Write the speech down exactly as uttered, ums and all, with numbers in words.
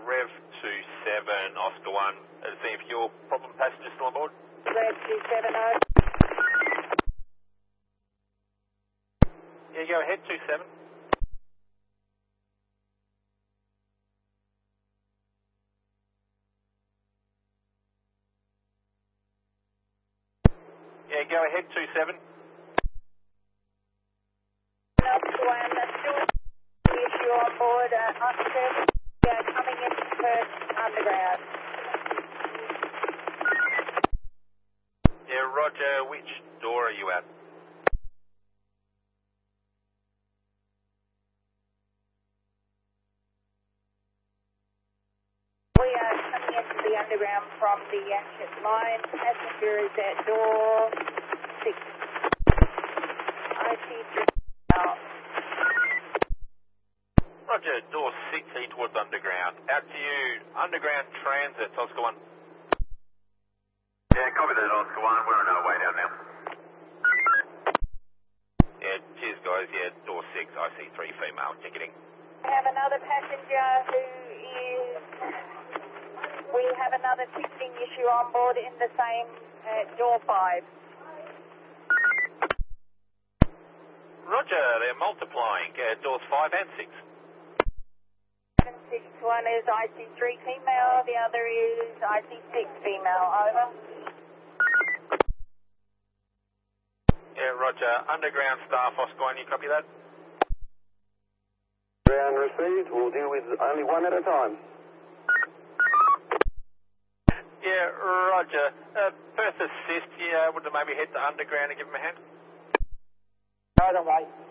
Rev two seven, Oscar one. Uh, see if your problem passenger still on board. Rev two seven oh. Yeah, go ahead, two seven. Yeah, go ahead, two seven. Oscar one, that's still the issue on board. Uh, Oscar, yeah, coming into Perth Underground. Yeah, Roger, which door are you at? We are coming into the underground from the exit line. Passenger is at door six. I see three now. Roger, door six, head towards underground. Out to you, underground transit, Oscar one. Yeah, copy that, Oscar one. We're on our way down now. Yeah, cheers guys, yeah, door six, I see three female ticketing. We have another passenger who is... We have another ticketing issue on board in the same uh, door five. Roger, they're multiplying, uh, doors five and six. seven six, one is I C three female, the other is I C six female, over. Yeah, Roger, underground staff, Oscar one, you copy that? Ground received. We'll deal with only one at a time. Yeah, Roger. Uh, Perth Assist, you able to maybe head to underground and give them a hand? Right away.